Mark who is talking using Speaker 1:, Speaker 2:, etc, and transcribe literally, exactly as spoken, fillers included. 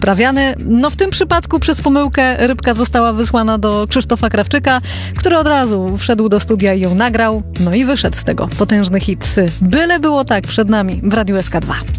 Speaker 1: wyprawiany. No w tym przypadku przez pomyłkę rybka została wysłana do Krzysztofa Krawczyka, który od razu wszedł do studia i ją nagrał. No i wyszedł z tego potężny hit. Byle było tak przed nami w Radiu S K dwa.